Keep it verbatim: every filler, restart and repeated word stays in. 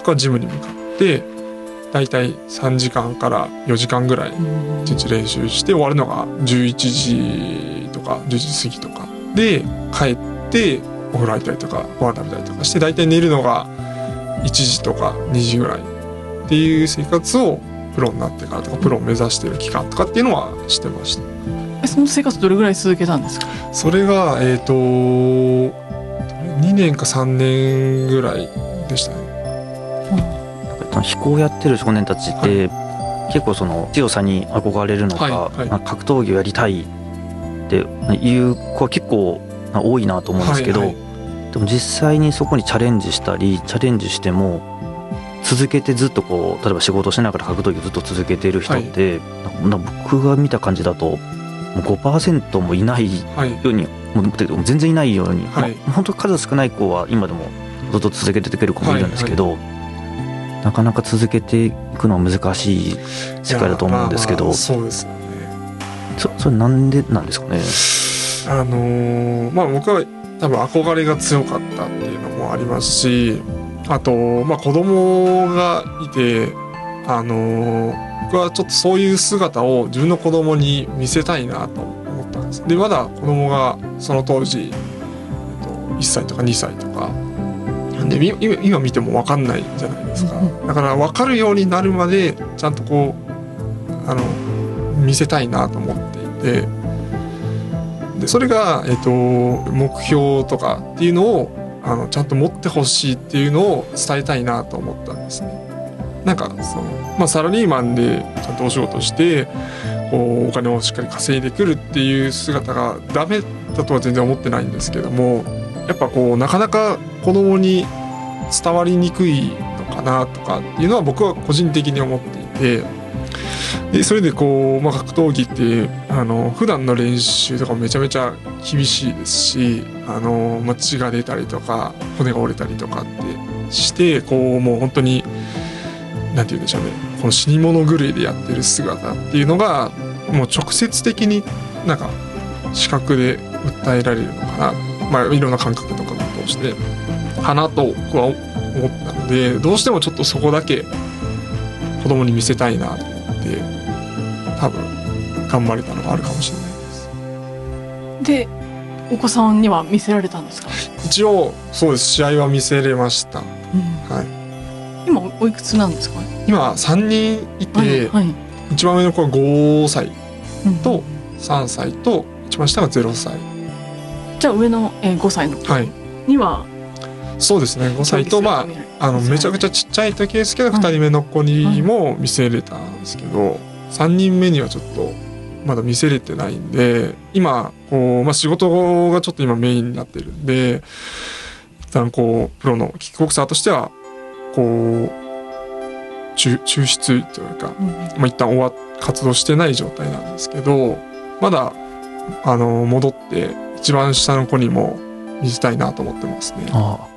僕はジムに向かってだいたいさんじかんからよじかんぐらいいちにち練習して終わるのがじゅういちじとかじゅうじ過ぎとかで、帰ってお風呂入ったりとかご飯食べたりとかしてだいたい寝るのがいちじとかにじぐらいっていう生活をプロになってからとかプロを目指してる期間とかっていうのはしてました。 えその生活どれぐらい続けたんですか？ それがえっとにねんかさんねんぐらいでしたね。 飛行をやってる少年たちって、はい、結構その強さに憧れるのか、はいはい、格闘技をやりたいっていう子は結構多いなと思うんですけど、はいはい、でも実際にそこにチャレンジしたりチャレンジしても続けてずっとこう例えば仕事しながら格闘技をずっと続けている人って、はい、な僕が見た感じだと ごパーセント もいないように、はい、もう全然いないように、はいまあ、本当数少ない子は今でもずっと続けてくれる子もいるんですけど、はいはいなかなか続けていくのは難しい世界だと思うんですけど、 そうですよね。 そ, それなんでなんですかね。 あのー、まあ僕は多分憧れが強かったっていうのもありますし、あとまあ子供がいて、あのー、僕はちょっとそういう姿を自分の子供に見せたいなと思ったんです。でまだ子供がその当時、えっと、いっさいとかにさいとか。で 今, 今見ても分かんないじゃないですか。だから分かるようになるまでちゃんとこうあの見せたいなと思っていて、でそれが、えっと、目標とかっていうのをあのちゃんと持ってほしいっていうのを伝えたいなと思ったんですね。なんかその、まあ、サラリーマンでちゃんとお仕事してこうお金をしっかり稼いでくるっていう姿がダメだとは全然思ってないんですけども、やっぱこうなかなか子供に伝わりにくいのかなとかっていうのは僕は個人的に思っていて、でそれでこう、まあ、格闘技ってあの普段の練習とかめちゃめちゃ厳しいですし、あの、まあ、血が出たりとか骨が折れたりとかってしてこうもう本当になんて言うんでしょうね、この死に物狂いでやってる姿っていうのがもう直接的になんか視覚で訴えられるのかな、まあ、いろんな感覚とかを通してかなと僕は思ったので、どうしてもちょっとそこだけ子供に見せたいなと思って多分頑張れたのがあるかもしれないです。 でお子さんには見せられたんですか？ 一応そうです、試合は見せれました、うんはい、 今おいくつなんですか？ 今さんにんいて、はいはい、一番上の子はごさいとさんさいと一番下がゼロさい。 じゃあ上のごさいの子には、はい、 そうですね、ごさいと、まあ、あのめちゃくちゃちっちゃい時ですけどふたりめの子にも見せれたんですけど、さんにんめにはちょっとまだ見せれてないんで、今こう、まあ、仕事がちょっと今メインになってるんで、一旦こうプロのキックボクサーとしてはこう抽出というか、うんまあ、一旦終わ活動してない状態なんですけど、まだあの戻って一番下の子にも見せたいなと思ってますね。 ああ